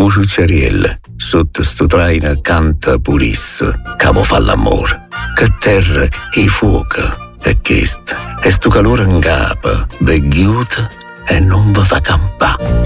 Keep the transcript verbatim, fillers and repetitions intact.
Un ciucciariel sotto sto traino canta purisse, camo fa l'amore. Che terra e fuoco è questo, e sto calore in capo, ve ghiuta e non vi fa campà.